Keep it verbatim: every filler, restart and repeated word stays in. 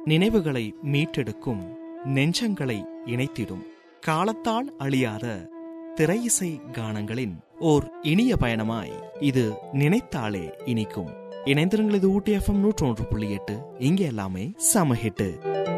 நினைவுகளை மீட்டெடுக்கும், நெஞ்சங்களை இணைத்திடும், காலத்தால் அழியாத திரையிசை கானங்களின் ஓர் இனிய பயணமாய் இது நினைத்தாலே இனிக்கும். இணைந்திருங்கள், இது ஊட்டி எஃப்எம் நூற்றி ஒன்று புள்ளி எட்டு. இங்கே எல்லாமே சமஹிட்டு.